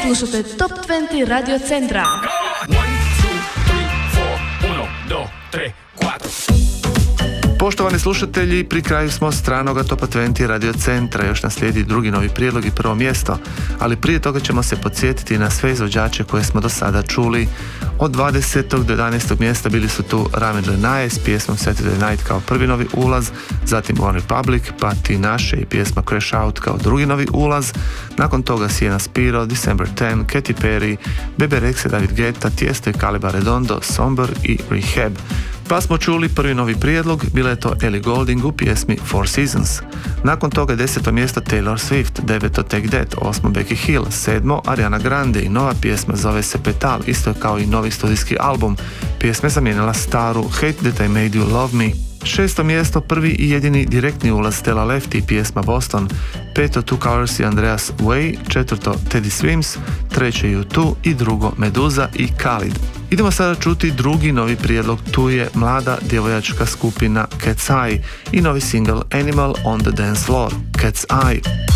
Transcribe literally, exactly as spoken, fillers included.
Slušate Top dvadeset Radio Centra. Poštovani slušatelji, pri kraju smo stranoga Top dvadeset Radio Centra. Još nas slijedi drugi novi prijedlog i prvo mjesto, ali prije toga ćemo se podsjetiti na sve izvođače koje smo do sada čuli. Od dvadesetog do jedanaestog mjesta bili su tu Ramen Lenae s pjesmom Saturday Night kao prvi novi ulaz, zatim One Republic, pa Ti naše i pjesma Crash Out kao drugi novi ulaz. Nakon toga Sienna Spiro, December tenth, Katy Perry, Bebe Rexha, David Guetta, Tiesto i Caliba Redondo, Somber i Rehab. Pa smo čuli prvi novi prijedlog, bila je to Ellie Goulding u pjesmi Four Seasons. Nakon toga deseto mjesto Taylor Swift, deveto Take That, osmo Becky Hill, sedmo Ariana Grande i nova pjesma zove se Petal, isto je kao i novi studijski album. Pjesma je zamijenila staru Hate That I Made You Love Me. Šesto mjesto, prvi i jedini direktni ulaz Stella Lefty i pjesma Boston. Peto Two Colors i Andreas Way, četvrto Teddy Swims, treće U dva i drugo Meduza i Khalid. Idemo sada čuti drugi novi prijedlog, tu je mlada djevojačka skupina Cat's Eye i novi single Animal on the Dance Floor, Cat's Eye.